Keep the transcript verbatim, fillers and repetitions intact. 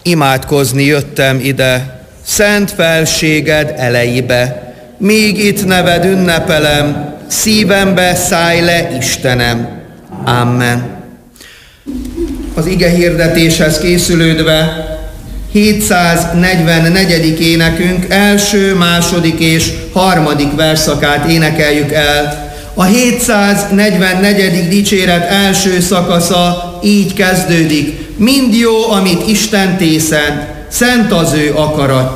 Imádkozni jöttem ide, szent felséged elejébe, míg itt neved ünnepelem, szívembe szállj le, Istenem. Amen. Az ige hirdetéshez készülődve hétszáznegyvennegyedik énekünk első, második és harmadik verszakát énekeljük el. A hétszáznegyvennegyedik dicséret első szakasza így kezdődik. Mind jó, amit Isten tészent, szent az ő akarat.